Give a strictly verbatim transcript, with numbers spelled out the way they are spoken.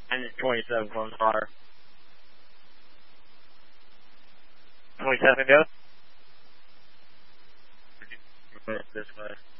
And it's twenty-seven from the fire. twenty-seven go? This way.